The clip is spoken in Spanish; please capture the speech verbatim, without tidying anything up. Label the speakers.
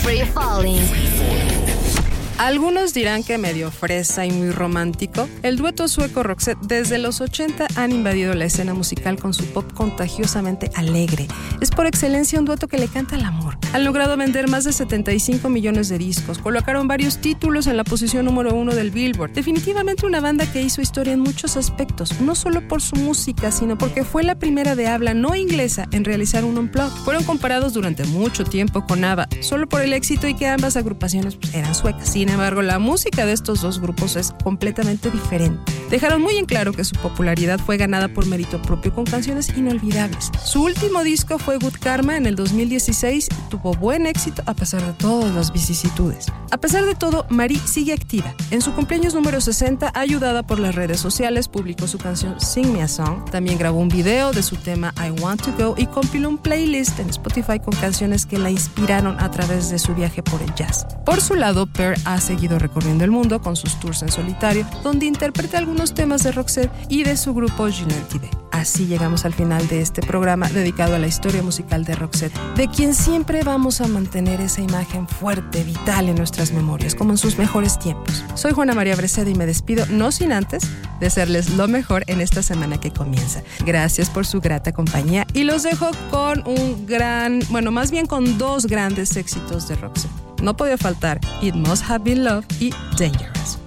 Speaker 1: Free Falling.
Speaker 2: Algunos dirán que medio fresa y muy romántico, el dueto sueco Roxette desde los ochenta han invadido la escena musical con su pop contagiosamente alegre. Es por excelencia un dueto que le canta al amor. Han logrado vender más de setenta y cinco millones de discos, colocaron varios títulos en la posición número uno del Billboard. Definitivamente una banda que hizo historia en muchos aspectos, no solo por su música, sino porque fue la primera de habla no inglesa en realizar un unplugged. Fueron comparados durante mucho tiempo con ABBA, solo por el éxito y que ambas agrupaciones pues, eran suecas. Sin embargo, la música de estos dos grupos es completamente diferente. Dejaron muy en claro que su popularidad fue ganada por mérito propio con canciones inolvidables. Su último disco fue Good Karma en el dos mil dieciséis y tuvo buen éxito a pesar de todas las vicisitudes. A pesar de todo, Marie sigue activa. En su cumpleaños número sesenta, ayudada por las redes sociales, publicó su canción Sing Me a Song. También grabó un video de su tema I Want to Go y compiló un playlist en Spotify con canciones que la inspiraron a través de su viaje por el jazz. Por su lado, Pearl ha seguido recorriendo el mundo con sus tours en solitario, donde interpreta algunos temas de Roxette y de su grupo Junetide. Así llegamos al final de este programa dedicado a la historia musical de Roxette, de quien siempre vamos a mantener esa imagen fuerte, vital en nuestras memorias, como en sus mejores tiempos. Soy Juana María Brecedo y me despido, no sin antes desearles lo mejor en esta semana que comienza. Gracias por su grata compañía y los dejo con un gran, bueno, más bien con dos grandes éxitos de Roxette. No podía faltar It Must Have Been Love y Dangerous.